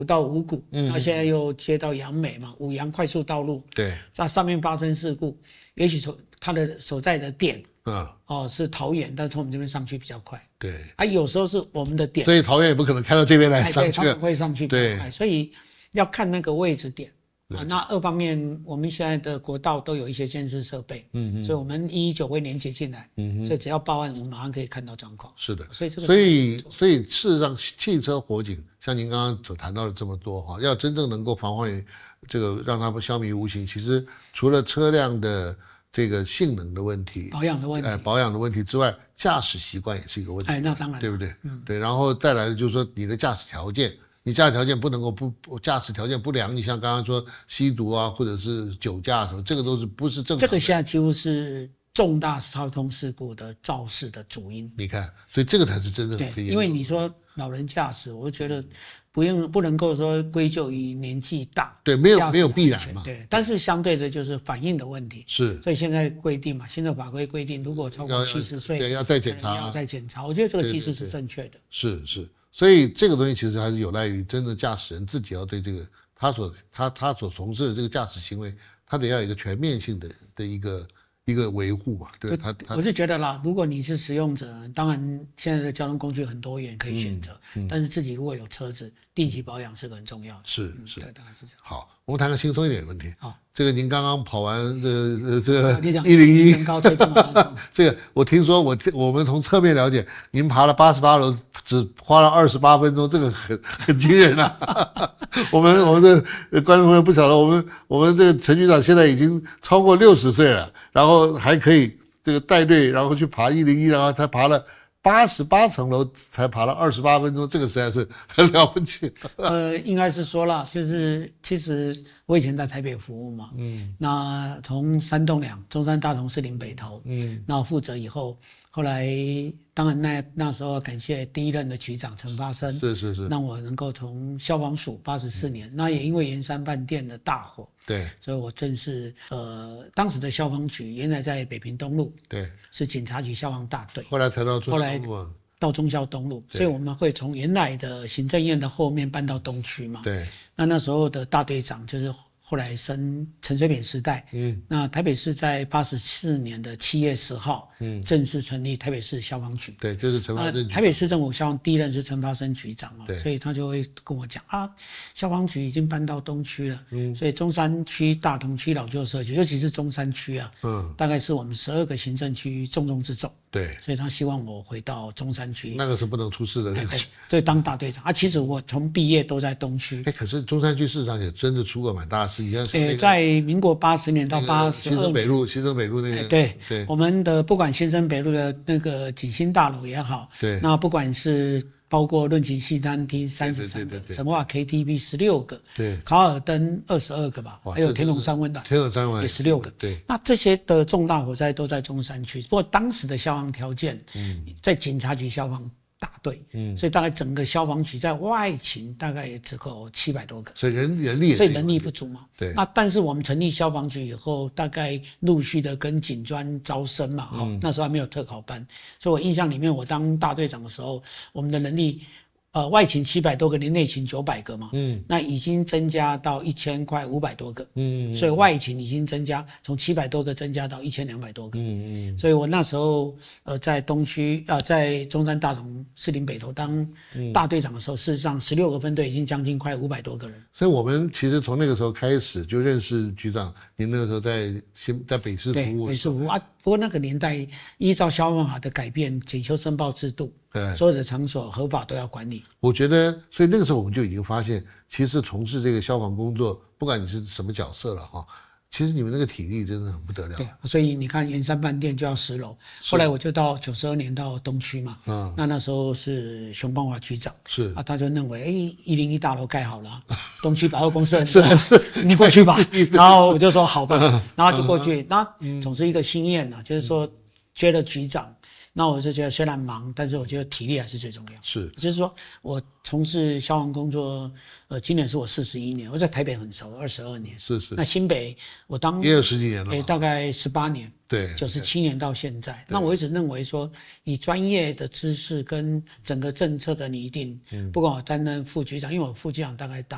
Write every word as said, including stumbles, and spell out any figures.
到五股， 嗯， 那现在又接到杨美嘛，五杨快速道路， 对， 在上面发生事故，也许从它的所在的点， 嗯， 哦是桃园，但是从我们这边上去比较快， 对， 啊，有时候是我们的点， 所以桃园也不可能开到这边来上去， 哎、对，他们会上去比较快， 对， 所以要看那个位置点。啊， 了解那二方面，我们现在的国道都有一些监视设备， 嗯嗯， 所以我们一一九会连接进来， 嗯哼， 所以只要报案，我们马上可以看到状况。 是的， 所以这个， 所以所以事实上，汽车火警像您刚刚所谈到的这么多哈，要真正能够防患于这个让它们消弭无形，其实除了车辆的这个性能的问题、 保养的问题， 哎，保养的问题之外，驾驶习惯也是一个问题， 哎，那当然， 对不对？ 嗯， 对，然后再来的就是说你的驾驶条件。你驾驶条件不能够不驾驶条件不良，你像刚刚说吸毒啊，或者是酒驾什么，这个都是不是正常的。 这个现在几乎是重大交通事故的肇事的主因。 你看，所以这个才是真正的。 对，因为你说老人驾驶，我觉得不用不能够说归咎于年纪大， 对，没有没有必然嘛。 对，但是相对的就是反应的问题。 是， 所以现在规定嘛，新的法规规定，如果超过七十岁， 对，要再检查， 要再检查。我觉得这个技术是正确的。 是是。所以这个东西其实还是有赖于真的驾驶人自己要对这个他所他他所从事的这个驾驶行为，他得要有一个全面性的的一个一个维护嘛，对吧？他我是觉得啦，如果你是使用者，当然现在的交通工具很多元可以选择，嗯嗯、但是自己如果有车子，定期保养是个很重要的。 是是、 嗯，对，大概是这样。 好，我们谈个轻松一点的问题。 好， 这个您刚刚跑完这个这个一零一， 这个我听说我我们从侧面了解，您爬了八十八楼，只花了二十八分钟，这个很很惊人啊！我们我们的观众朋友不晓得，我们我们这个陈局长现在已经超过六十岁了，然后还可以这个带队，然后去爬一零一，然后才爬了八十八层楼，才爬了二十八分钟，这个实在是很了不起。 呃，应该是说了，就是其实我以前在台北服务嘛，嗯，那从三栋梁、中山大同、士林北投，嗯，那我负责以后，后来当然那那时候感谢第一任的局长陈发生， 是是是， 让我能够从消防署八十四年，嗯、那也因为圆山饭店的大火。 对， 所以我正式呃，当时的消防局原来在北平东路， 对， 是警察局消防大队， 后来才到中后来到忠孝东路，所以我们会从原来的行政院的后面搬到东区嘛。 对， 那那时候的大队长就是后来升陈水扁时代，嗯，那台北市在八十四年的七月十号，嗯，正式成立台北市消防局。 对，就是陈发生局、 呃。台北市政府消防第一任是陈发生局长嘛， 对， 所以他就会跟我讲啊，消防局已经搬到东区了，嗯，所以中山区、大同区、老旧社区，尤其是中山区啊，嗯，大概是我们十二个行政区重中之重。 对， 所以他希望我回到中山区， 那个是不能出事的那个区， 所以当大队长啊。其实我从毕业都在东区， 哎，可是中山区事实上也真的出过蛮大的事，像是那个在民国八十年到八十二年， 新生北路、新生北路那个， 对对， 我们的不管新生北路的那个景星大楼也好， 对， 那不管是包括论琴戏餐厅三十三个，神话 K T V 十六个， 对， 卡尔登二十二个吧，还有天龙三温暖， 天龙三温暖也十六个， 对。 那这些的重大火灾都在中山区，不过当时的消防条件，嗯，在警察局消防大队，嗯，所以大概整个消防局在外勤大概也只够七百多个， 所以人人力也所以人力不足嘛。 对。 那但是我们成立消防局以后，大概陆续的跟警专招生嘛，哈、嗯，那时候还没有特考班，所以我印象里面，我当大队长的时候，我们的人力。呃，外勤七百多个，连内勤九百个嘛，嗯，那已经增加到一千快五百多个，嗯，所以外勤已经增加，从七百多个增加到一千两百多个，嗯嗯，所以我那时候呃在东区啊、呃，在中山大同、士林北投当大队长的时候，事实上十六个分队已经将近快五百多个人。 所以我们其实从那个时候开始就认识局长，您那个时候在新在北市服务， 北市服务啊。不过那个年代依照消防法的改变，检修申报制度，所有的场所合法都要管理。 我觉得，所以那个时候我们就已经发现，其实从事这个消防工作，不管你是什么角色了哈，其实你们那个体力真的很不得了。 对，所以你看圆山饭店就要十楼，后来我就到九十二年到东区嘛，嗯，那那时候是熊邦华局长， 是啊，他就认为，哎，一零一大楼盖好了，东区百货公司很大，是是，你过去吧。然后我就说好吧，然后就过去。那总之一个心愿呐，就是说缺了局长。那我就觉得虽然忙，但是我觉得体力还是最重要。 是， 就是说我从事消防工作，呃，今年是我四十一年，我在台北很熟，二十二年。 是是。 那新北我当也有十几年了， 诶，大概十八年。 对， 九十七年到现在。那我一直认为说，以专业的知识跟整个政策的拟定，嗯，不管我担任副局长，因为我副局长大概当。